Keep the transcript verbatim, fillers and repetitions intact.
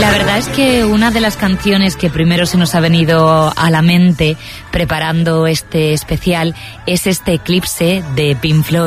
La verdad es que una de las canciones que primero se nos ha venido a la mente preparando este especial es este Eclipse de Pink Floyd.